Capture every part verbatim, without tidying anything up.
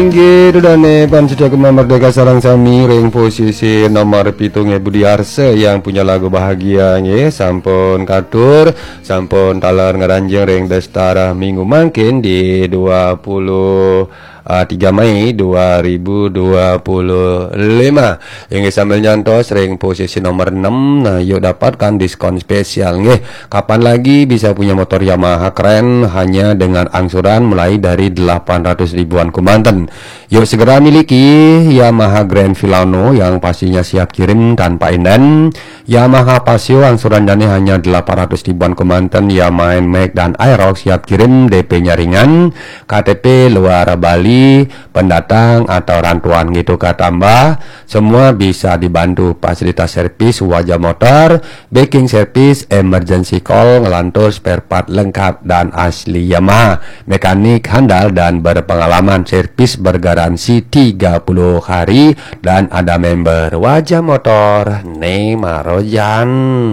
Inggih dudane Pancita Merdeka sarang sami ring posisi nomor pitung Budi Arse yang punya lagu bahagia nggih sampun katur sampun taler ngeranjing ring Destara minggu mangkin di dua puluh tiga Mei dua ribu dua puluh lima. Inggih sambil nyantos ring posisi nomor enam. Nah, yuk dapatkan diskon spesial nggih. Kapan lagi bisa punya motor Yamaha keren hanya dengan angsuran mulai dari delapan ratus ribuan Kumanten. Yuk segera miliki Yamaha Grand Filano yang pastinya siap kirim tanpa inden. Yamaha Pasio angsurannya hanya delapan ratus ribuan Kumanten. Yamaha Nmax dan Aerox siap kirim, D P-nya ringan. K T P luar Bali, pendatang atau rantuan gitu tambah, semua bisa dibantu fasilitas servis wajah motor, backing service, emergency call, ngelantur spare part lengkap dan asli Yamaha, mekanik handal dan berpengalaman, servis bergaransi tiga puluh hari dan ada member wajah motor Nemarojan.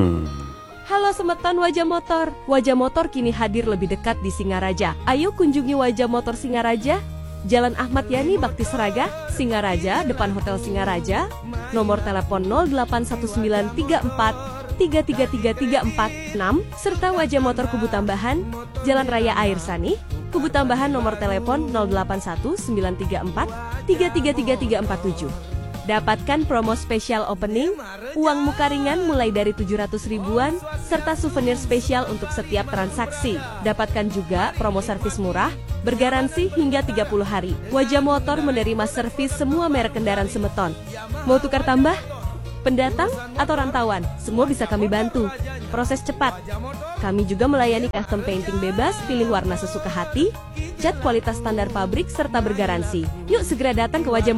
Halo semeton Wajah Motor. Wajah Motor kini hadir lebih dekat di Singaraja. Ayo kunjungi Wajah Motor Singaraja, Jalan Ahmad Yani Bakti Seraga, Singaraja, depan Hotel Singaraja. Nomor telepon nol delapan satu sembilan tiga empat tiga tiga tiga tiga empat enam serta Wajah Motor Kubu Tambahan, Jalan Raya Air Sani, Kubu Tambahan nomor telepon nol delapan satu sembilan tiga empat tiga tiga tiga tiga empat tujuh. Dapatkan promo spesial opening, uang muka ringan mulai dari tujuh ratus ribuan, serta souvenir spesial untuk setiap transaksi. Dapatkan juga promo servis murah, bergaransi hingga tiga puluh hari. Wajah Motor menerima servis semua merek kendaraan semeton. Mau tukar tambah? Pendatang atau rantauan? Semua bisa kami bantu. Proses cepat. Kami juga melayani custom painting bebas, pilih warna sesuka hati, cat kualitas standar pabrik, serta bergaransi. Yuk segera datang ke Wajah Motor.